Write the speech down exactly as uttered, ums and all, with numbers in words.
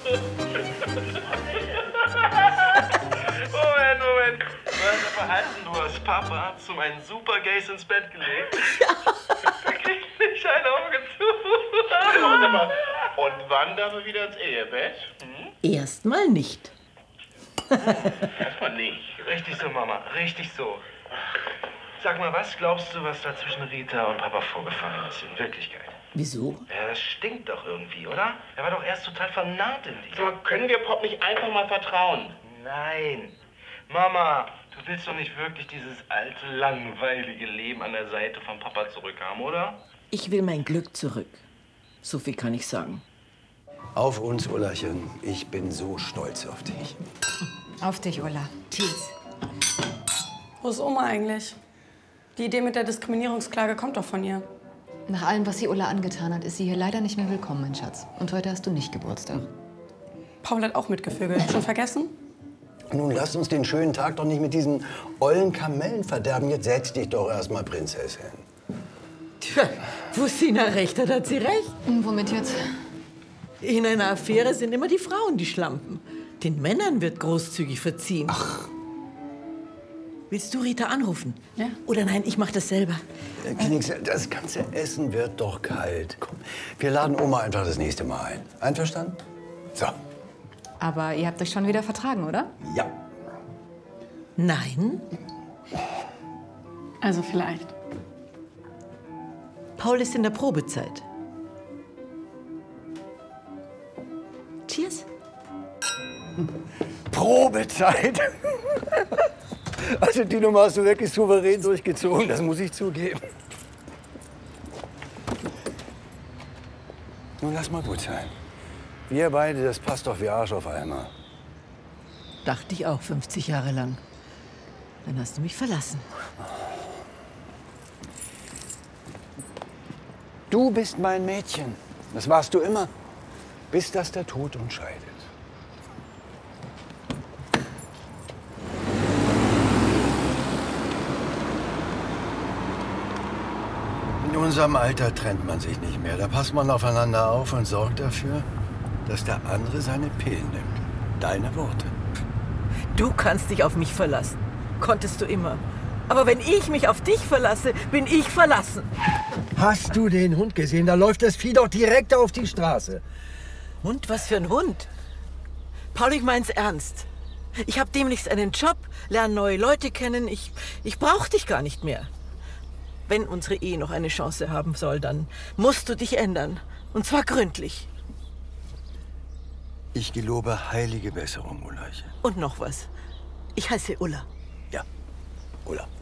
Moment, Moment. Du hast verhalten, du hast Papa zu meinen Super Gays ins Bett gelegt. Ja. Da kriegt nicht ein Auge zu. Und wann darf er wieder ins Ehebett? Hm? Erstmal nicht. Erstmal nicht. Richtig so, Mama. Richtig so. Sag mal, was glaubst du, was da zwischen Rita und Papa vorgefallen ist in Wirklichkeit? Wieso? Ja, das stinkt doch irgendwie, oder? Er war doch erst total vernarrt in dich. Sag mal, können wir Pop nicht einfach mal vertrauen? Nein. Mama, du willst doch nicht wirklich dieses alte, langweilige Leben an der Seite von Papa zurückhaben, oder? Ich will mein Glück zurück. So viel kann ich sagen. Auf uns, Ullerchen. Ich bin so stolz auf dich. Auf dich, Ulla. Tschüss. Wo ist Oma eigentlich? Die Idee mit der Diskriminierungsklage kommt doch von ihr. Nach allem, was sie Ulla angetan hat, ist sie hier leider nicht mehr willkommen, mein Schatz. Und heute hast du nicht Geburtstag. Paul hat auch mitgevögelt. Schon vergessen? Nun lass uns den schönen Tag doch nicht mit diesen ollen Kamellen verderben. Jetzt setz dich doch erstmal, Prinzessin. Tja, wo Sina recht hat, hat sie recht. Und womit jetzt? In einer Affäre sind immer die Frauen die Schlampen. Den Männern wird großzügig verziehen. Ach. Willst du Rita anrufen? Ja. Oder nein, ich mach das selber. Äh, Knicks, das ganze Essen wird doch kalt. Komm, wir laden Oma einfach das nächste Mal ein. Einverstanden? So. Aber ihr habt euch schon wieder vertragen, oder? Ja. Nein. Also vielleicht. Paul ist in der Probezeit. Cheers. Probezeit? Also die Nummer hast du wirklich souverän durchgezogen, das muss ich zugeben. Nun lass mal gut sein. Wir beide, das passt doch wie Arsch auf Eimer. Dachte ich auch fünfzig Jahre lang. Dann hast du mich verlassen. Du bist mein Mädchen. Das warst du immer. Bis dass der Tod uns scheidet. In unserem Alter trennt man sich nicht mehr. Da passt man aufeinander auf und sorgt dafür, dass der andere seine Pillen nimmt. Deine Worte. Du kannst dich auf mich verlassen. Konntest du immer. Aber wenn ich mich auf dich verlasse, bin ich verlassen. Hast du den Hund gesehen? Da läuft das Vieh doch direkt auf die Straße. Hund? Was für ein Hund? Paul, ich mein's ernst. Ich habe demnächst einen Job, lerne neue Leute kennen. Ich, ich brauche dich gar nicht mehr. Wenn unsere Ehe noch eine Chance haben soll, dann musst du dich ändern. Und zwar gründlich. Ich gelobe heilige Besserung, Ullerchen. Und noch was. Ich heiße Ulla. Ja, Ulla.